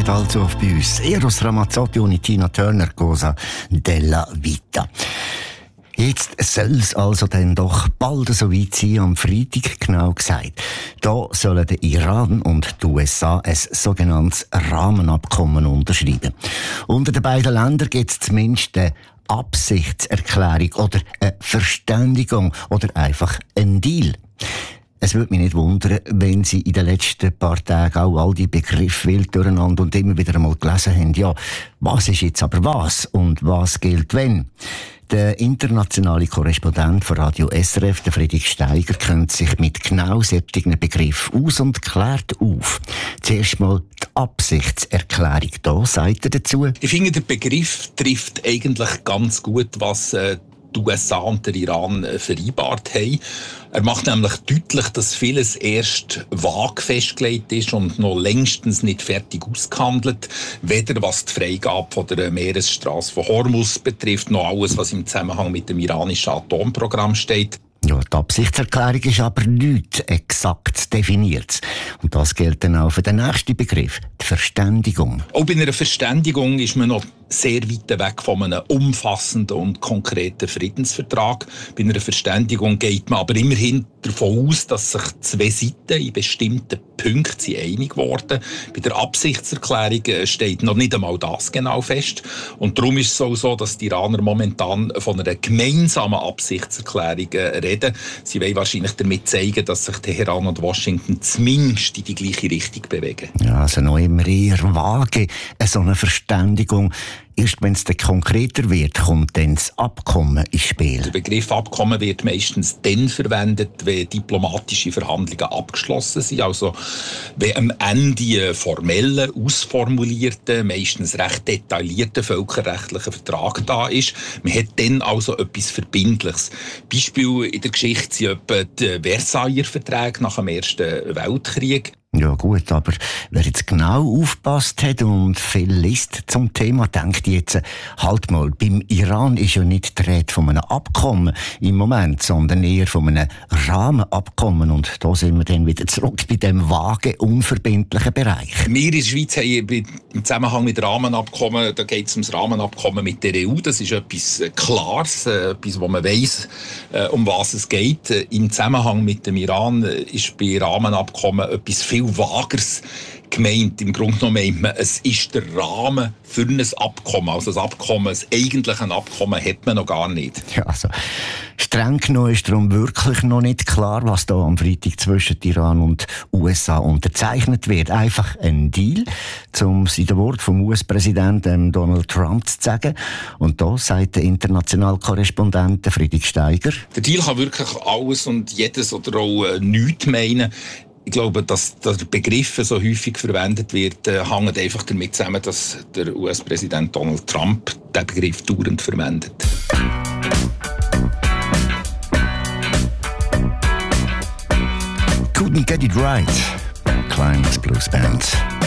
wartet also auf bei uns Eros Ramazzotti und Tina Turner, Cosa della Vita. Jetzt soll es also dann doch bald so weit sein, am Freitag genau gesagt. Da sollen der Iran und die USA ein sogenanntes Rahmenabkommen unterschreiben. Unter den beiden Ländern gibt es zumindest eine Absichtserklärung oder eine Verständigung oder einfach einen Deal. Es würde mich nicht wundern, wenn Sie in den letzten paar Tagen auch all die Begriffe wild durcheinander und immer wieder einmal gelesen haben, ja, was ist jetzt aber was und was gilt wenn? Der internationale Korrespondent von Radio SRF, der Friedrich Steiger, kennt sich mit genau solchen Begriffen aus und klärt auf. Zuerst mal die Absichtserklärung. Da sagt er dazu: Ich finde, der Begriff trifft eigentlich ganz gut, was die USA und der Iran vereinbart haben. Er macht nämlich deutlich, dass vieles erst vage festgelegt ist und noch längstens nicht fertig ausgehandelt. Weder was die Freigabe von der Meeresstraße von Hormuz betrifft, noch alles, was im Zusammenhang mit dem iranischen Atomprogramm steht. Ja, die Absichtserklärung ist aber nicht exakt definiert. Und das gilt dann auch für den nächsten Begriff, die Verständigung. Auch bei einer Verständigung ist man noch sehr weit weg von einem umfassenden und konkreten Friedensvertrag. Bei einer Verständigung geht man aber immerhin davon aus, dass sich zwei Seiten in bestimmten Punkten einig wurden. Bei der Absichtserklärung steht noch nicht einmal das genau fest. Und darum ist es auch so, dass die Iraner momentan von einer gemeinsamen Absichtserklärung reden. Sie wollen wahrscheinlich damit zeigen, dass sich Teheran und Washington zumindest in die gleiche Richtung bewegen. Ja, also noch immer eher vage, so eine Verständigung. Erst wenn es dann konkreter wird, kommt dann das Abkommen ins Spiel. Der Begriff Abkommen wird meistens dann verwendet, wenn diplomatische Verhandlungen abgeschlossen sind. Also wenn am Ende ein formeller, ausformulierter, meistens recht detaillierter völkerrechtlicher Vertrag da ist. Man hat dann also etwas Verbindliches. Beispiel in der Geschichte sind etwa die Versailler Verträge nach dem Ersten Weltkrieg. Ja gut, aber wer jetzt genau aufgepasst hat und viel liest zum Thema, denkt jetzt, halt mal, beim Iran ist ja nicht die Rede von einem Abkommen im Moment, sondern eher von einem Rahmenabkommen. Und da sind wir dann wieder zurück bei dem vagen, unverbindlichen Bereich. Wir in der Schweiz haben im Zusammenhang mit Rahmenabkommen, da geht es ums Rahmenabkommen mit der EU. Das ist etwas Klares, etwas, wo man weiss, um was es geht. Im Zusammenhang mit dem Iran ist bei Rahmenabkommen etwas viel Vageres gemeint. Im Grunde genommen meint man, es ist der Rahmen für ein Abkommen. Also das Abkommen, das eigentliche Abkommen hat man noch gar nicht. Ja, also streng genommen ist darum wirklich noch nicht klar, was da am Freitag zwischen Iran und USA unterzeichnet wird. Einfach ein Deal, um es in den Worten vom US-Präsidenten Donald Trump zu sagen. Und da sagt der internationale Korrespondent Friedrich Steiger: Der Deal kann wirklich alles und jedes oder auch nichts meinen. Ich glaube, dass der Begriff so häufig verwendet wird, hängt einfach damit zusammen, dass der US-Präsident Donald Trump diesen Begriff dauernd verwendet. Couldn't get it right. Climax Blues Band.